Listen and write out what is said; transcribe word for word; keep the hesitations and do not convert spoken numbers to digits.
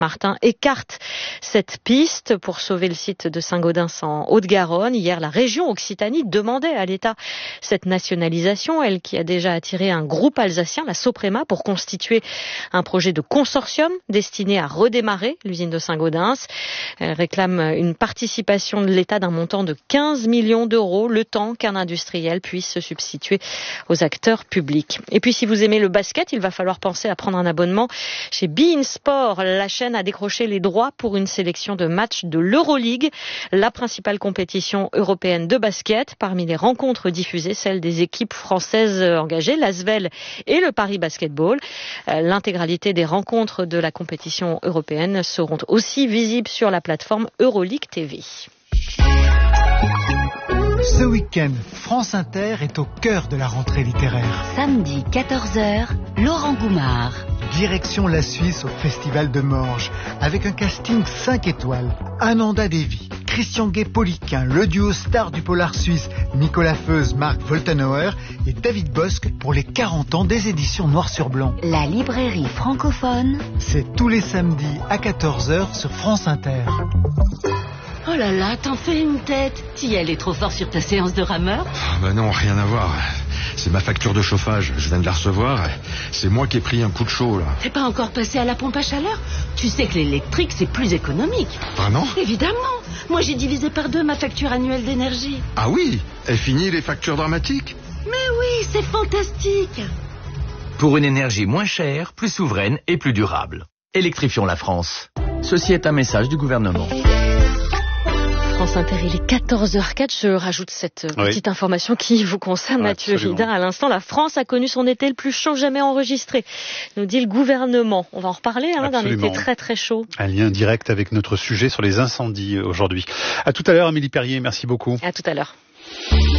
Martin écarte cette piste pour sauver le site de Saint-Gaudens en Haute-Garonne. Hier, la région Occitanie demandait à l'État cette nationalisation, elle qui a déjà attiré un groupe alsacien, la Soprema, pour constituer un projet de consortium destiné à redémarrer l'usine de Saint-Gaudens. Elle réclame une participation de l'État d'un montant de quinze millions d'euros, le temps qu'un industriel puisse se substituer aux acteurs publics. Et puis, si vous aimez le basket, il va falloir penser à prendre un abonnement chez beIN Sport. La chaîne a décroché les droits pour une sélection de matchs de l'Euroleague, la principale compétition européenne de basket. Parmi les rencontres diffusées, celle des équipes françaises engagées, l'Asvel et le Paris Basketball. L'intégralité des rencontres de la compétition européenne seront aussi visibles sur la plateforme Euroleague T V. Ce week-end, France Inter est au cœur de la rentrée littéraire. Samedi quatorze heures, Laurent Goumard. Direction la Suisse au Festival de Morges, avec un casting cinq étoiles. Ananda Devi, Christian Gay-Poliquin, le duo star du polar suisse, Nicolas Feuze, Marc Woltenauer et David Bosque pour les quarante ans des éditions Noir sur Blanc. La librairie francophone. C'est tous les samedis à quatorze heures sur France Inter. Oh là là, t'en fais une tête. T'y allais trop fort sur ta séance de rameur? Ah bah non, rien à voir. C'est ma facture de chauffage, je viens de la recevoir. C'est moi qui ai pris un coup de chaud là. T'es pas encore passé à la pompe à chaleur? Tu sais que l'électrique c'est plus économique. Vraiment? Évidemment. Moi j'ai divisé par deux ma facture annuelle d'énergie. Ah oui? Est fini les factures dramatiques? Mais oui, c'est fantastique. Pour une énergie moins chère, plus souveraine et plus durable. Électrifions la France. Ceci est un message du gouvernement. France Inter, il est quatorze heures quatre. Je rajoute cette oui. petite information qui vous concerne, Mathieu Gildin. À l'instant, la France a connu son été le plus chaud jamais enregistré, nous dit le gouvernement. On va en reparler hein, d'un été très très chaud. Un lien direct avec notre sujet sur les incendies aujourd'hui. À tout à l'heure, Amélie Perrier. Merci beaucoup. À tout à l'heure.